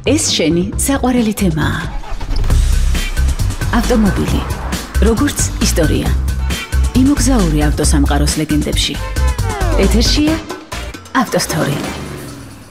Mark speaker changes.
Speaker 1: ეს შენი საყვარელი თემაა. ავტომობილი, როგორც ისტორია. იმოგზაური ავტოსამყაროს ლეგენდებში. ეთერშია ავტოსტორი.